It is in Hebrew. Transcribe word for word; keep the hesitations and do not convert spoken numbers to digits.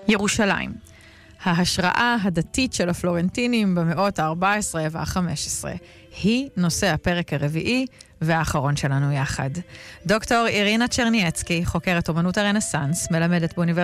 ירושלים. ההשראה הדתית של הפלורנטינים במאות ה-ארבע עשרה וה-חמש עשרה. היא נושא הפרק הרביעי והאחרון שלנו יחד. דוקטור אירינה צ'רניאצקי, חוקרת אומנות הרנסנס, מלמדת באוניברסיטת